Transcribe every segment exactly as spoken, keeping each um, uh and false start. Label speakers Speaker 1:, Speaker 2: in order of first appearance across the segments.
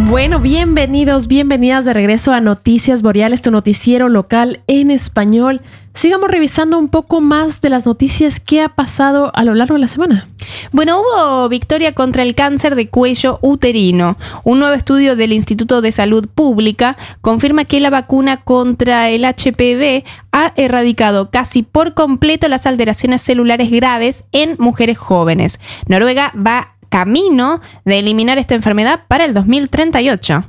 Speaker 1: Bueno, bienvenidos, bienvenidas de regreso a Noticias Boreales, tu noticiero local en español. Sigamos revisando un poco más de las noticias que ha pasado a lo largo de la semana.
Speaker 2: Bueno, hubo victoria contra el cáncer de cuello uterino. Un nuevo estudio del Instituto de Salud Pública confirma que la vacuna contra el H P V ha erradicado casi por completo las alteraciones celulares graves en mujeres jóvenes. Noruega va camino de eliminar esta enfermedad para el dos mil treinta y ocho.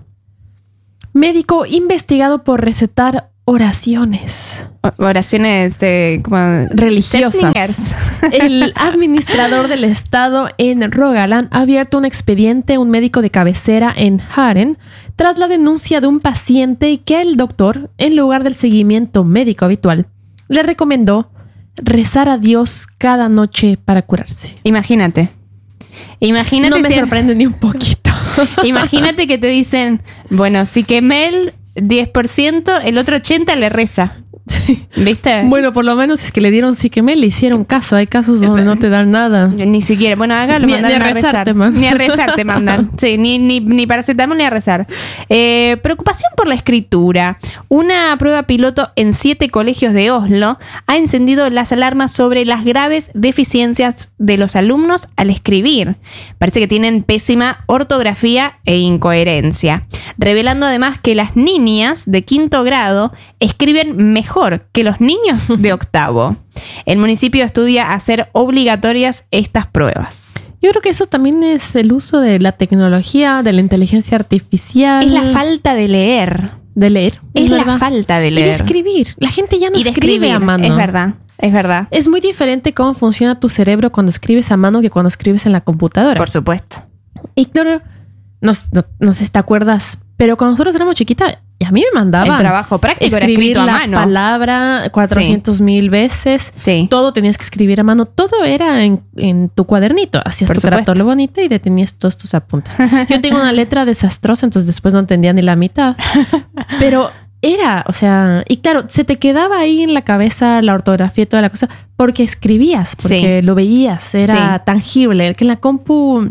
Speaker 1: Médico investigado por recetar oraciones.
Speaker 2: Oraciones de, como
Speaker 1: religiosas. El administrador del estado en Rogaland ha abierto un expediente a un médico de cabecera en Haren tras la denuncia de un paciente que el doctor, en lugar del seguimiento médico habitual, le recomendó rezar a Dios cada noche para curarse.
Speaker 2: Imagínate. Imagínate
Speaker 1: no me
Speaker 2: si
Speaker 1: sorprende ni un poquito.
Speaker 2: Imagínate que te dicen, bueno, si quemé el diez por ciento, el otro ochenta por ciento le reza. ¿Viste?
Speaker 1: Bueno, por lo menos es que le dieron sí que me le hicieron caso. Hay casos donde no te dan nada.
Speaker 2: Ni siquiera. Bueno, hágalo,
Speaker 1: ni,
Speaker 2: mandan
Speaker 1: ni a,
Speaker 2: a
Speaker 1: rezar.
Speaker 2: rezar.
Speaker 1: Te mandan.
Speaker 2: Ni a rezar te mandan. Sí, ni, ni, ni paracetamol ni a rezar. Eh, preocupación por la escritura. Una prueba piloto en siete colegios de Oslo ha encendido las alarmas sobre las graves deficiencias de los alumnos al escribir. Parece que tienen pésima ortografía e incoherencia. Revelando además que las niñas de quinto grado escriben mejor que los niños de octavo. El municipio estudia hacer obligatorias estas pruebas.
Speaker 1: Yo creo que eso también es el uso de la tecnología, de la inteligencia artificial.
Speaker 2: Es la falta de leer.
Speaker 1: De leer.
Speaker 2: Es, es la falta de leer.
Speaker 1: Y de escribir. La gente ya no
Speaker 2: y de
Speaker 1: escribe
Speaker 2: escribir,
Speaker 1: a mano.
Speaker 2: Es verdad, es verdad.
Speaker 1: Es muy diferente cómo funciona tu cerebro cuando escribes a mano que cuando escribes en la computadora.
Speaker 2: Por supuesto.
Speaker 1: Y claro, no, no, no sé si te acuerdas, pero cuando nosotros éramos chiquitas, a mí me mandaban
Speaker 2: el trabajo práctico era escrito a mano.
Speaker 1: La palabra cuatrocientos mil veces.
Speaker 2: Sí.
Speaker 1: Todo tenías que escribir a mano. Todo era en, en tu cuadernito. Hacías
Speaker 2: Por
Speaker 1: tu
Speaker 2: supuesto.
Speaker 1: carátula bonita y detenías todos tus apuntes. Yo tengo una letra desastrosa, entonces después no entendía ni la mitad. Pero era, o sea, y claro, se te quedaba ahí en la cabeza la ortografía y toda la cosa porque escribías, porque
Speaker 2: sí.
Speaker 1: lo veías, era
Speaker 2: sí.
Speaker 1: tangible. Que en la compu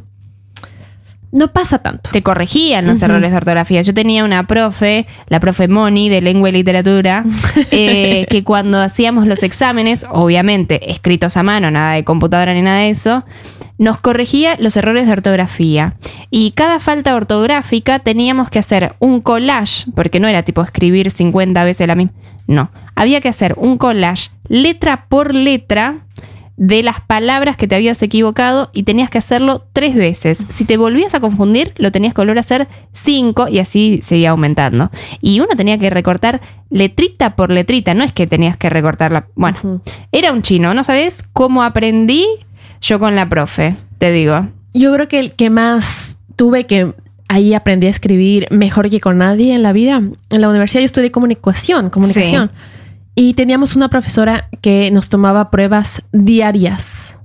Speaker 1: no pasa tanto.
Speaker 2: Te corregían los
Speaker 1: uh-huh.
Speaker 2: errores de ortografía. Yo tenía una profe, la profe Moni de Lengua y Literatura, eh, que cuando hacíamos los exámenes, obviamente escritos a mano, nada de computadora ni nada de eso, nos corregía los errores de ortografía. Y cada falta ortográfica teníamos que hacer un collage, porque no era tipo escribir cincuenta veces la misma. No, había que hacer un collage letra por letra de las palabras que te habías equivocado y tenías que hacerlo tres veces. Si te volvías a confundir, lo tenías que volver a hacer cinco y así seguía aumentando. Y uno tenía que recortar letrita por letrita, no es que tenías que recortarla. Bueno, uh-huh. Era un chino, ¿no sabes cómo aprendí yo con la profe? Te digo.
Speaker 1: Yo creo que el que más tuve que ahí aprendí a escribir mejor que con nadie en la vida. En la universidad yo estudié comunicación, comunicación. Sí. Y teníamos una profesora que nos tomaba pruebas diarias.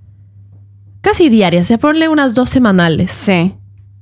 Speaker 1: Casi diarias, ya ponle unas dos semanales.
Speaker 2: Sí.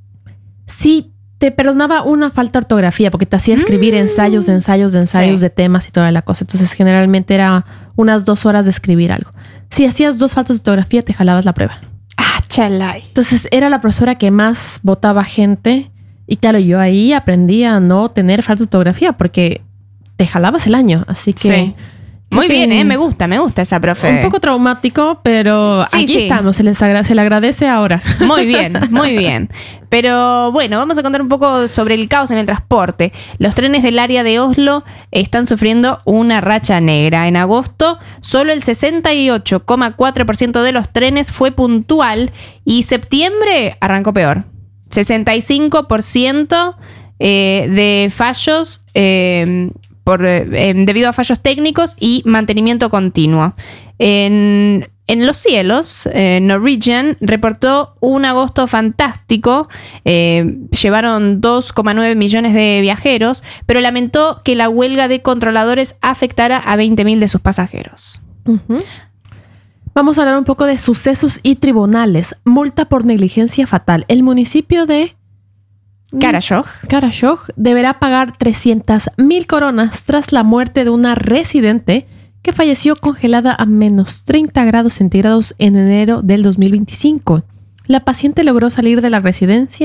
Speaker 1: Sí, te perdonaba una falta de ortografía porque te hacía escribir mm. ensayos, ensayos, ensayos sí. de temas y toda la cosa. Entonces, generalmente era unas dos horas de escribir algo. Si hacías dos faltas de ortografía, te jalabas la prueba.
Speaker 2: Ah, chalay.
Speaker 1: Entonces, era la profesora que más votaba gente. Y claro, yo ahí aprendí a no tener falta de ortografía porque te jalabas el año, así que...
Speaker 2: Sí. Muy bien, ¿eh? Me gusta, me gusta esa profe.
Speaker 1: Un poco traumático, pero sí, aquí sí. estamos, se, les agra- se le agradece ahora.
Speaker 2: Muy bien, muy bien. Pero bueno, vamos a contar un poco sobre el caos en el transporte. Los trenes del área de Oslo están sufriendo una racha negra. En agosto, solo el sesenta y ocho coma cuatro por ciento de los trenes fue puntual y septiembre arrancó peor. sesenta y cinco por ciento eh, de fallos... Eh, Por, eh, debido a fallos técnicos y mantenimiento continuo. En, en los cielos, eh, Norwegian reportó un agosto fantástico. Eh, llevaron dos coma nueve millones de viajeros, pero lamentó que la huelga de controladores afectara a veinte mil de sus pasajeros.
Speaker 1: Uh-huh. Vamos a hablar un poco de sucesos y tribunales. Multa por negligencia fatal. El municipio de
Speaker 2: Karasjok.
Speaker 1: Karasjok deberá pagar trescientas mil coronas tras la muerte de una residente que falleció congelada a menos treinta grados centígrados en enero del dos mil veinticinco. La paciente logró salir de la residencia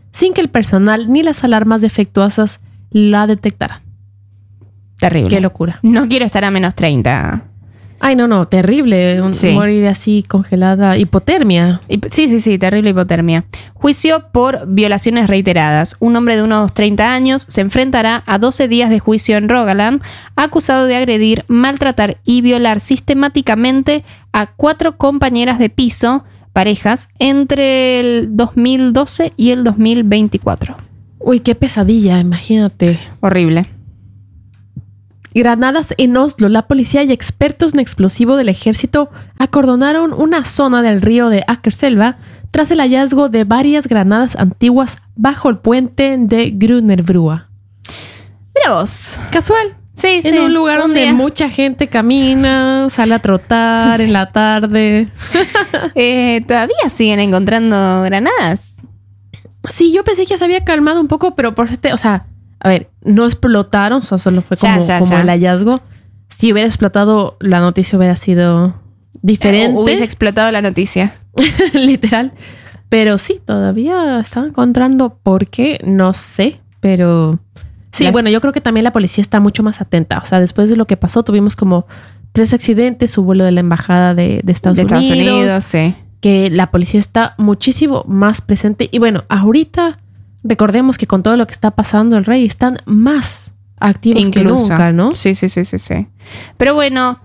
Speaker 1: sin que el personal ni las alarmas defectuosas la detectaran.
Speaker 2: Terrible.
Speaker 1: Qué locura.
Speaker 2: No quiero estar a menos treinta.
Speaker 1: Ay, no, no, terrible. Un-
Speaker 2: Sí.
Speaker 1: Morir así congelada. Hipotermia.
Speaker 2: Hip- Sí, sí, sí, terrible hipotermia. Juicio por violaciones reiteradas. Un hombre de unos treinta años se enfrentará a doce días de juicio en Rogaland, acusado de agredir, maltratar y violar sistemáticamente a cuatro compañeras de piso, parejas, entre el dos mil doce y el dos mil veinticuatro.
Speaker 1: Uy, qué pesadilla, imagínate.
Speaker 2: Horrible.
Speaker 1: Granadas en Oslo. La policía y expertos en explosivo del ejército acordonaron una zona del río de Akerselva tras el hallazgo de varias granadas antiguas bajo el puente de Grünerbrua.
Speaker 2: Mira vos.
Speaker 1: Casual.
Speaker 2: Sí, sí.
Speaker 1: En un lugar
Speaker 2: un
Speaker 1: donde
Speaker 2: día.
Speaker 1: mucha gente camina, sale a trotar en la tarde.
Speaker 2: Eh, ¿Todavía siguen encontrando granadas?
Speaker 1: Sí, yo pensé que ya se había calmado un poco, pero por este, o sea, a ver, no explotaron, o sea, solo fue
Speaker 2: Ya,
Speaker 1: como,
Speaker 2: ya,
Speaker 1: como
Speaker 2: ya.
Speaker 1: el hallazgo. Si hubiera explotado, la noticia hubiera sido diferente.
Speaker 2: Eh, Hubiese explotado la noticia.
Speaker 1: Literal. Pero sí, todavía estaba encontrando por qué, no sé, pero sí,
Speaker 2: La-
Speaker 1: bueno, yo creo que también la policía está mucho más atenta. O sea, después de lo que pasó, tuvimos como tres accidentes, hubo lo de la embajada de, de Estados
Speaker 2: de
Speaker 1: Unidos,
Speaker 2: Estados Unidos, sí.
Speaker 1: que la policía está muchísimo más presente. Y bueno, ahorita recordemos que con todo lo que está pasando el rey están más activos que nunca, ¿no?
Speaker 2: Sí, sí, sí, sí, sí. Pero bueno,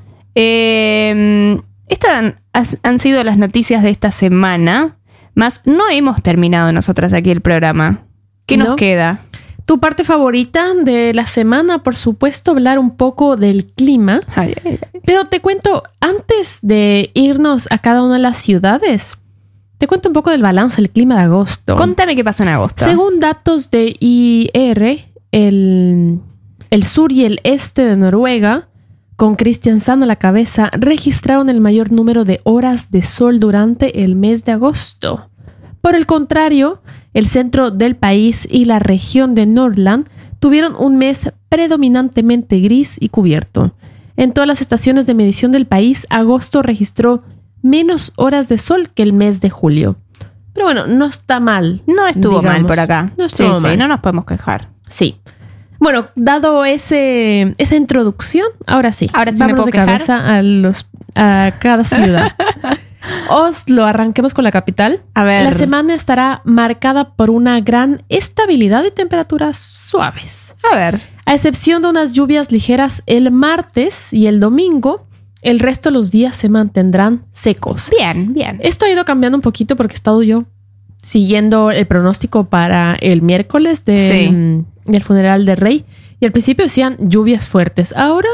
Speaker 2: eh, estas han, has- han sido las noticias de esta semana. Más no hemos terminado nosotras aquí el programa. ¿Qué nos
Speaker 1: No.
Speaker 2: queda?
Speaker 1: Tu parte favorita de la semana, por supuesto, hablar un poco del clima.
Speaker 2: Ay, ay, ay.
Speaker 1: Pero te cuento, antes de irnos a cada una de las ciudades, te cuento un poco del balance del clima de agosto.
Speaker 2: Contame qué pasó en agosto.
Speaker 1: Según datos de I R, el, el sur y el este de Noruega, con Kristiansand a la cabeza, registraron el mayor número de horas de sol durante el mes de agosto. Por el contrario, el centro del país y la región de Nordland tuvieron un mes predominantemente gris y cubierto. En todas las estaciones de medición del país, agosto registró menos horas de sol que el mes de julio. Pero bueno, no está mal.
Speaker 2: No estuvo
Speaker 1: digamos.
Speaker 2: mal por acá.
Speaker 1: No estuvo
Speaker 2: sí,
Speaker 1: mal.
Speaker 2: sí, no nos podemos quejar.
Speaker 1: Sí. Bueno, dado ese, esa introducción, ahora sí.
Speaker 2: Ahora sí me
Speaker 1: vámonos
Speaker 2: puedo
Speaker 1: de
Speaker 2: quejar.
Speaker 1: cabeza a, los, a cada ciudad. Oslo, arranquemos con la capital.
Speaker 2: A ver.
Speaker 1: La semana estará marcada por una gran estabilidad y temperaturas suaves.
Speaker 2: A ver.
Speaker 1: A excepción de unas lluvias ligeras el martes y el domingo, el resto de los días se mantendrán secos.
Speaker 2: Bien, bien.
Speaker 1: Esto ha ido cambiando un poquito porque he estado yo siguiendo el pronóstico para el miércoles de,
Speaker 2: Sí.
Speaker 1: mm, del funeral del rey. Y al principio decían lluvias fuertes. Ahora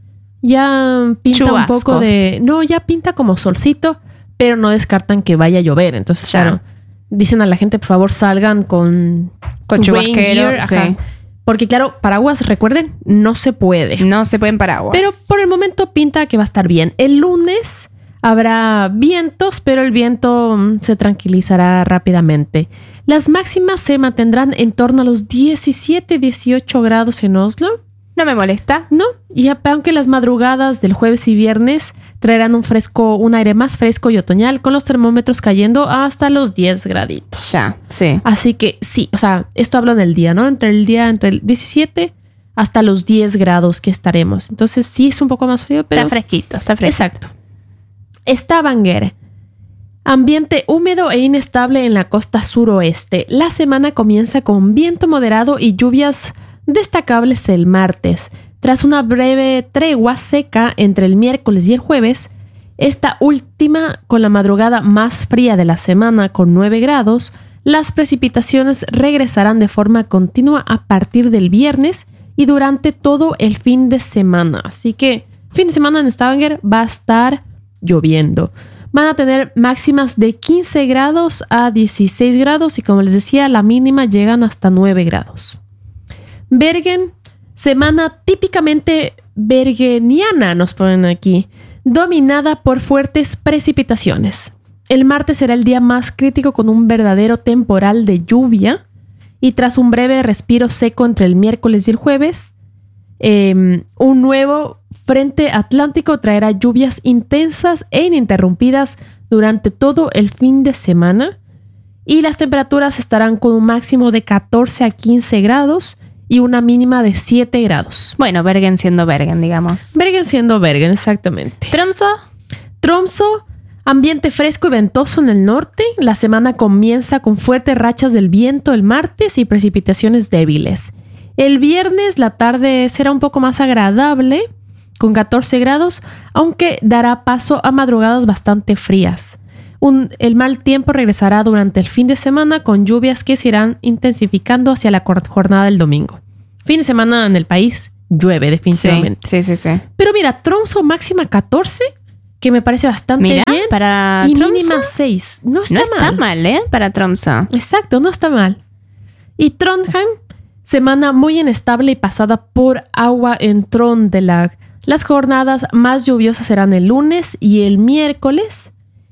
Speaker 1: ya pinta
Speaker 2: Chubascos.
Speaker 1: un poco de... No, ya pinta como solcito, pero no descartan que vaya a llover. Entonces,
Speaker 2: Ya.
Speaker 1: claro, dicen a la gente, por favor, salgan con...
Speaker 2: Con
Speaker 1: rain
Speaker 2: chubasquero,
Speaker 1: gear, ajá.
Speaker 2: sí.
Speaker 1: Porque claro, paraguas, recuerden, no se puede.
Speaker 2: No se pueden paraguas.
Speaker 1: Pero por el momento pinta que va a estar bien. El lunes habrá vientos, pero el viento mm, se tranquilizará rápidamente. Las máximas se mantendrán en torno a los diecisiete, dieciocho grados en Oslo,
Speaker 2: no me molesta.
Speaker 1: ¿no? Y a- aunque las madrugadas del jueves y viernes traerán un fresco, un aire más fresco y otoñal, con los termómetros cayendo hasta los diez graditos.
Speaker 2: Ya, sí.
Speaker 1: Así que sí, o sea, esto hablo del día, ¿no? Entre el día, entre el diecisiete hasta los diez grados que estaremos. Entonces sí es un poco más frío, pero...
Speaker 2: Está fresquito, está fresquito.
Speaker 1: Exacto. Stavanger. Ambiente húmedo e inestable en la costa suroeste. La semana comienza con viento moderado y lluvias destacables el martes. Tras una breve tregua seca entre el miércoles y el jueves, esta última con la madrugada más fría de la semana con nueve grados, las precipitaciones regresarán de forma continua a partir del viernes y durante todo el fin de semana. Así que fin de semana en Stavanger va a estar lloviendo. Van a tener máximas de quince grados a dieciséis grados y como les decía, la mínima llegan hasta nueve grados. Bergen, semana típicamente bergeniana, nos ponen aquí, dominada por fuertes precipitaciones. El martes será el día más crítico con un verdadero temporal de lluvia y tras un breve respiro seco entre el miércoles y el jueves, eh, un nuevo frente atlántico traerá lluvias intensas e ininterrumpidas durante todo el fin de semana y las temperaturas estarán con un máximo de catorce a quince grados y una mínima de siete grados.
Speaker 2: Bueno, Bergen siendo Bergen, digamos.
Speaker 1: Bergen siendo Bergen, exactamente.
Speaker 2: Tromsø.
Speaker 1: Tromsø, ambiente fresco y ventoso en el norte. La semana comienza con fuertes rachas del viento el martes y precipitaciones débiles. El viernes la tarde será un poco más agradable, con catorce grados, aunque dará paso a madrugadas bastante frías. Un, el mal tiempo regresará durante el fin de semana con lluvias que se irán intensificando hacia la jornada del domingo. Fin de semana en el país llueve definitivamente.
Speaker 2: Sí, sí, sí. sí.
Speaker 1: Pero mira, Tromsø máxima catorce, que me parece bastante
Speaker 2: mira,
Speaker 1: bien.
Speaker 2: Para
Speaker 1: y
Speaker 2: Tromsø,
Speaker 1: mínima seis. No está
Speaker 2: no
Speaker 1: mal.
Speaker 2: No está mal, ¿eh? Para Tromsø.
Speaker 1: Exacto, no está mal. Y Trondheim, semana muy inestable y pasada por agua en Trondelag. Las jornadas más lluviosas serán el lunes y el miércoles.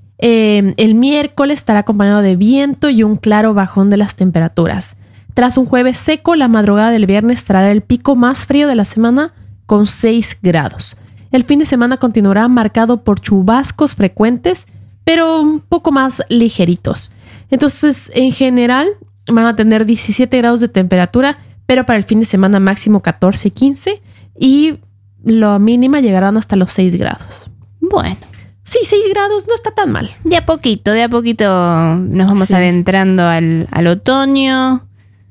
Speaker 1: Eh, el miércoles estará acompañado de viento y un claro bajón de las temperaturas. Tras un jueves seco, la madrugada del viernes traerá el pico más frío de la semana con seis grados. El fin de semana continuará marcado por chubascos frecuentes, pero un poco más ligeritos. Entonces, en general, van a tener diecisiete grados de temperatura, pero para el fin de semana máximo catorce, quince y la mínima llegarán hasta los seis grados.
Speaker 2: Bueno.
Speaker 1: Sí, seis grados no está tan mal.
Speaker 2: De a poquito, de a poquito nos vamos
Speaker 1: Sí.
Speaker 2: adentrando al, al otoño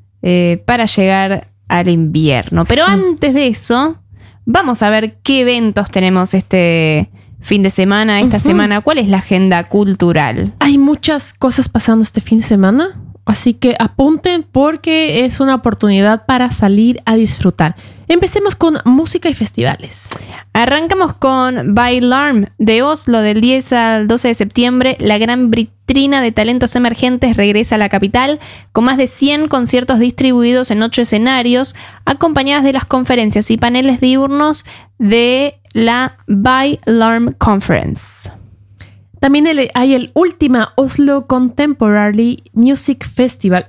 Speaker 2: eh, para llegar al invierno. Pero
Speaker 1: Sí.
Speaker 2: antes de eso, vamos a ver qué eventos tenemos este fin de semana, esta
Speaker 1: Ujú.
Speaker 2: semana. ¿Cuál es la agenda cultural?
Speaker 1: Hay muchas cosas pasando este fin de semana, así que apunten porque es una oportunidad para salir a disfrutar. Empecemos con música y festivales.
Speaker 2: Arrancamos con Bailarm de Oslo del diez al doce de septiembre. La gran vitrina de talentos emergentes regresa a la capital con más de cien conciertos distribuidos en ocho escenarios, acompañadas de las conferencias y paneles diurnos de la Bailarm Conference.
Speaker 1: También el- hay el Última Oslo Contemporary Music Festival.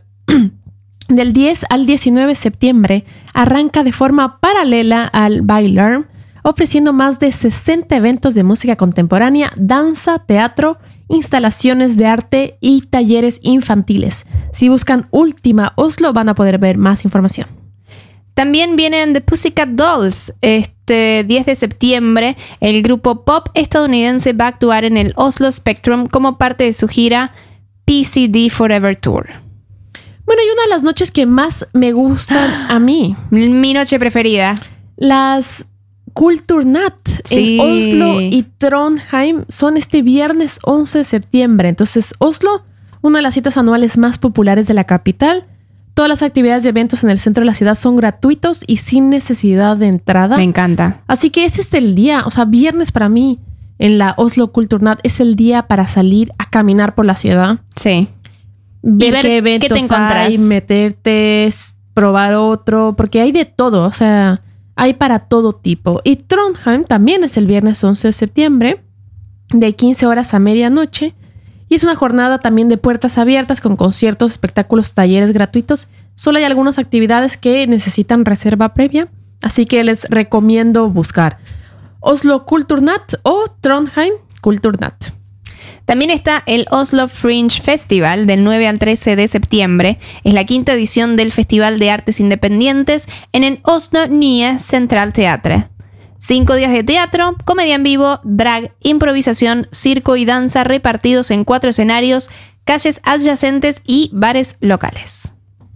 Speaker 1: Del diez al diecinueve de septiembre arranca de forma paralela al Bailarm, ofreciendo más de sesenta eventos de música contemporánea, danza, teatro, instalaciones de arte y talleres infantiles. Si buscan Última Oslo van a poder ver más información.
Speaker 2: También vienen The Pussycat Dolls. Este diez de septiembre, el grupo pop estadounidense va a actuar en el Oslo Spectrum como parte de su gira P C D Forever Tour.
Speaker 1: Bueno, y una de las noches que más me gustan a mí,
Speaker 2: Mi noche preferida.
Speaker 1: las Kulturnat
Speaker 2: Sí.
Speaker 1: en Oslo y Trondheim son este viernes once de septiembre. Entonces, Oslo, una de las citas anuales más populares de la capital. Todas las actividades y eventos en el centro de la ciudad son gratuitos y sin necesidad de entrada.
Speaker 2: Me encanta.
Speaker 1: Así que ese es el día, o sea, viernes para mí en la Oslo Kulturnat es el día para salir a caminar por la ciudad.
Speaker 2: Sí.
Speaker 1: Ver,
Speaker 2: ver
Speaker 1: qué
Speaker 2: qué
Speaker 1: eventos
Speaker 2: te encontrás.
Speaker 1: hay, meterte, s- probar otro, porque hay de todo, o sea, hay para todo tipo. Y Trondheim también es el viernes once de septiembre, de quince horas a medianoche, y es una jornada también de puertas abiertas con conciertos, espectáculos, talleres gratuitos. Solo hay algunas actividades que necesitan reserva previa, así que les recomiendo buscar Oslo Kulturnat o Trondheim Kulturnat.
Speaker 2: También está el Oslo Fringe Festival del nueve al trece de septiembre. Es la quinta edición del Festival de Artes Independientes en el Oslo Nye Central Teatre. Cinco días de teatro, comedia en vivo, drag, improvisación, circo y danza repartidos en cuatro escenarios, calles adyacentes y bares locales.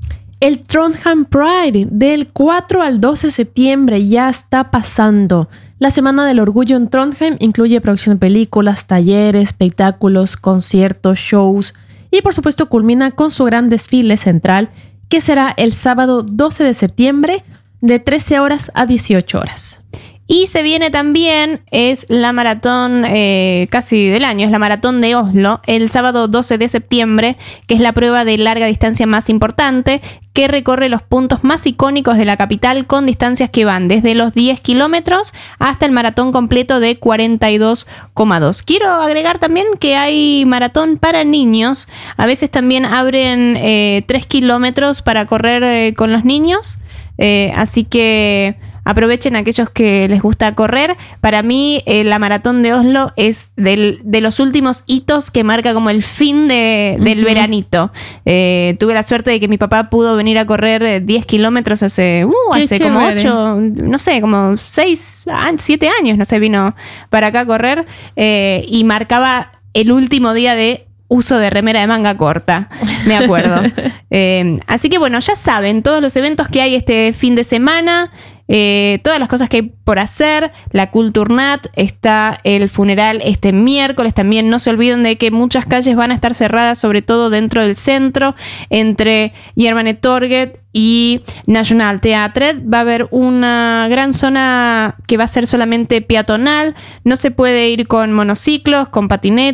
Speaker 1: El Trondheim Pride del cuatro al doce de septiembre ya está pasando. La Semana del Orgullo en Trondheim incluye producción de películas, talleres, espectáculos, conciertos, shows y por supuesto culmina con su gran desfile central que será el sábado doce de septiembre de trece horas a dieciocho horas.
Speaker 2: Y se viene también, es la maratón eh, casi del año, es la maratón de Oslo, el sábado doce de septiembre, que es la prueba de larga distancia más importante, que recorre los puntos más icónicos de la capital con distancias que van desde los diez kilómetros hasta el maratón completo de cuarenta y dos coma dos. Quiero agregar también que hay maratón para niños, a veces también abren eh, tres kilómetros para correr eh, con los niños, eh, así que... aprovechen aquellos que les gusta correr. Para mí, eh, la maratón de Oslo es del, de los últimos hitos que marca como el fin de, del uh-huh. veranito. Eh, tuve la suerte de que mi papá pudo venir a correr diez kilómetros hace, uh, hace como ocho, no sé, como seis, siete años, no sé, vino para acá a correr eh, y marcaba el último día de uso de remera de manga corta, me acuerdo. eh, así que bueno, ya saben, todos los eventos que hay este fin de semana, eh, todas las cosas que hay por hacer, la Kulturnat, está el funeral este miércoles también. No se olviden de que muchas calles van a estar cerradas, sobre todo dentro del centro, entre Jernbanetorget y National Theatret. Va a haber una gran zona que va a ser solamente peatonal, no se puede ir con monociclos, con patinetas,